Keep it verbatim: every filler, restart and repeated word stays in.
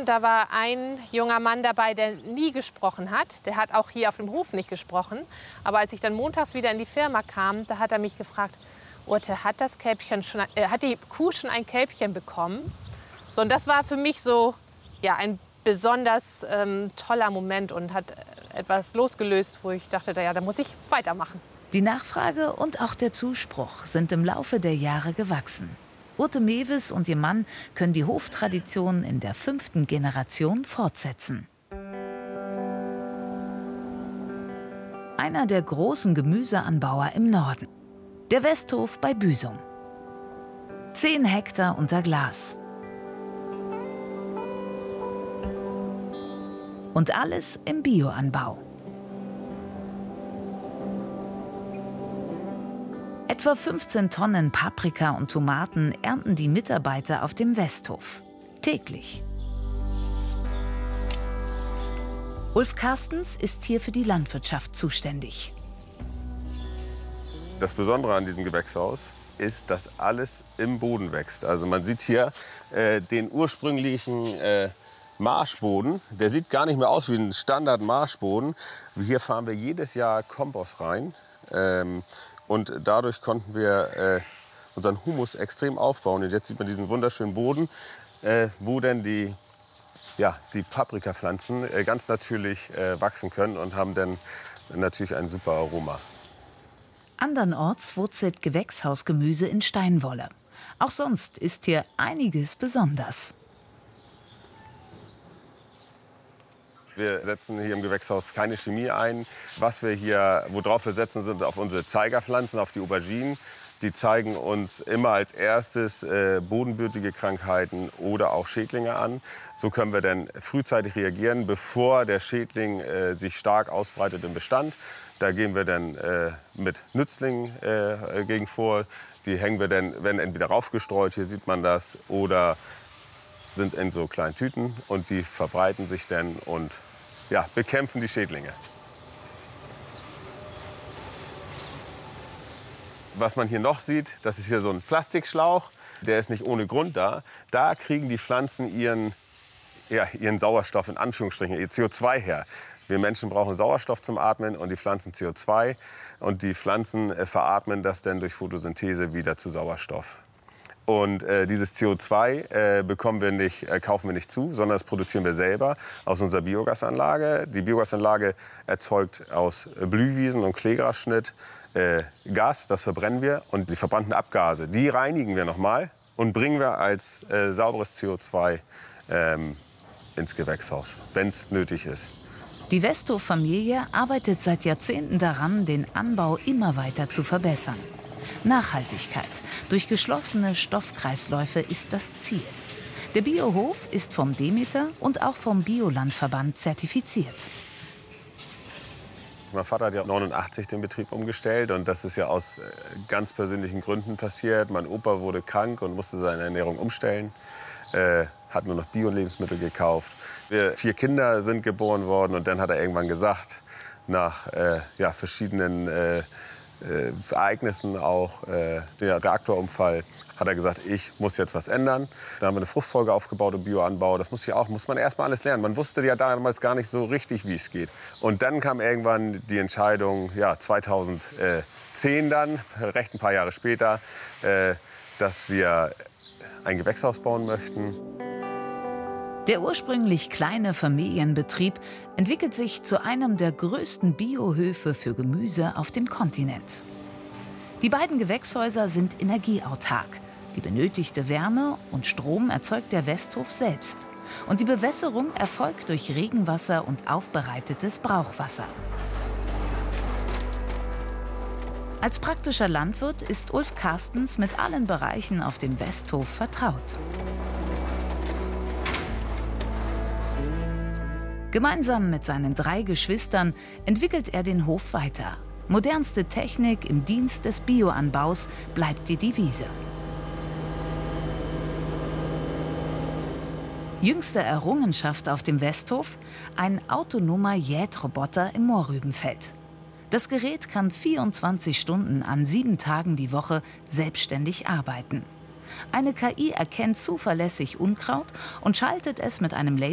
da war ein junger Mann dabei, der nie gesprochen hat. Der hat auch hier auf dem Hof nicht gesprochen. Aber als ich dann montags wieder in die Firma kam, da hat er mich gefragt, Urte, hat das Kälbchen schon, äh, hat die Kuh schon ein Kälbchen bekommen? So, und das war für mich so ja, ein besonders ähm, toller Moment und hat etwas losgelöst, wo ich dachte, ja, da muss ich weitermachen. Die Nachfrage und auch der Zuspruch sind im Laufe der Jahre gewachsen. Urte Mewes und ihr Mann können die Hoftradition in der fünften Generation fortsetzen. Einer der großen Gemüseanbauer im Norden. Der Westhof bei Büsum. Zehn Hektar unter Glas. Und alles im Bioanbau. Etwa fünfzehn Tonnen Paprika und Tomaten ernten die Mitarbeiter auf dem Westhof. Täglich. Ulf Carstens ist hier für die Landwirtschaft zuständig. Das Besondere an diesem Gewächshaus ist, dass alles im Boden wächst. Also man sieht hier äh, den ursprünglichen äh, Marschboden. Der sieht gar nicht mehr aus wie ein Standard-Marschboden. Hier fahren wir jedes Jahr Kompost rein. Ähm, Und dadurch konnten wir äh, unseren Humus extrem aufbauen. Und jetzt sieht man diesen wunderschönen Boden, äh, wo denn die, ja, die Paprikapflanzen äh, ganz natürlich äh, wachsen können und haben dann natürlich ein super Aroma. Andernorts wurzelt Gewächshausgemüse in Steinwolle. Auch sonst ist hier einiges besonders. Wir setzen hier im Gewächshaus keine Chemie ein. Was wir hier, worauf wir setzen, sind auf unsere Zeigerpflanzen, auf die Auberginen. Die zeigen uns immer als erstes äh, bodenbürtige Krankheiten oder auch Schädlinge an. So können wir dann frühzeitig reagieren, bevor der Schädling äh, sich stark ausbreitet im Bestand. Da gehen wir dann äh, mit Nützlingen äh, gegen vor. Die hängen wir dann, werden entweder raufgestreut, hier sieht man das, oder sind in so kleinen Tüten und die verbreiten sich dann und ja, bekämpfen die Schädlinge. Was man hier noch sieht, das ist hier so ein Plastikschlauch, der ist nicht ohne Grund da. Da kriegen die Pflanzen ihren, ja, ihren Sauerstoff, in Anführungsstrichen, ihr C O zwei her. Wir Menschen brauchen Sauerstoff zum Atmen und die Pflanzen C O zwei. Und die Pflanzen äh, veratmen das dann durch Photosynthese wieder zu Sauerstoff. Und äh, dieses C O zwei äh, bekommen wir nicht, äh, kaufen wir nicht zu, sondern das produzieren wir selber aus unserer Biogasanlage. Die Biogasanlage erzeugt aus Blühwiesen und Kleegrasschnitt äh, Gas, das verbrennen wir. Und die verbrannten Abgase, die reinigen wir nochmal und bringen wir als äh, sauberes C O zwei ähm, ins Gewächshaus, wenn es nötig ist. Die Westhof-Familie arbeitet seit Jahrzehnten daran, den Anbau immer weiter zu verbessern. Nachhaltigkeit durch geschlossene Stoffkreisläufe ist das Ziel. Der Biohof ist vom Demeter und auch vom Biolandverband zertifiziert. Mein Vater hat ja neunundachtzig den Betrieb umgestellt und das ist ja aus ganz persönlichen Gründen passiert. Mein Opa wurde krank und musste seine Ernährung umstellen, äh, hat nur noch Bio-Lebensmittel gekauft. Wir vier Kinder sind geboren worden und dann hat er irgendwann gesagt, nach äh, ja, verschiedenen äh, Äh, Ereignissen, auch äh, der Reaktorunfall, hat er gesagt, ich muss jetzt was ändern. Da haben wir eine Fruchtfolge aufgebaut im Bioanbau. Das muss, ja auch, muss man erst mal alles lernen. Man wusste ja damals gar nicht so richtig, wie es geht. Und dann kam irgendwann die Entscheidung, ja, zweitausendzehn dann, recht ein paar Jahre später, äh, dass wir ein Gewächshaus bauen möchten. Der ursprünglich kleine Familienbetrieb entwickelt sich zu einem der größten Biohöfe für Gemüse auf dem Kontinent. Die beiden Gewächshäuser sind energieautark. Die benötigte Wärme und Strom erzeugt der Westhof selbst. Und die Bewässerung erfolgt durch Regenwasser und aufbereitetes Brauchwasser. Als praktischer Landwirt ist Ulf Carstens mit allen Bereichen auf dem Westhof vertraut. Gemeinsam mit seinen drei Geschwistern entwickelt er den Hof weiter. Modernste Technik im Dienst des Bioanbaus bleibt die Devise. Jüngste Errungenschaft auf dem Westhof: ein autonomer Jätroboter im Mohrrübenfeld. Das Gerät kann vierundzwanzig Stunden an sieben Tagen die Woche selbstständig arbeiten. Eine K I erkennt zuverlässig Unkraut und schaltet es mit einem Laser